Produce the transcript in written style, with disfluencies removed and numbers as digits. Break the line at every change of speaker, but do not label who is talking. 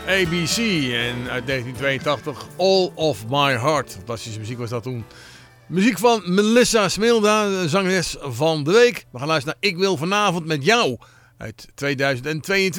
ABC en uit 1982 All of My Heart. Fantastische muziek was dat toen. Muziek van Melissa Smilda, de zangeres van de week. We gaan luisteren naar Ik Wil Vanavond Met Jou uit 2022.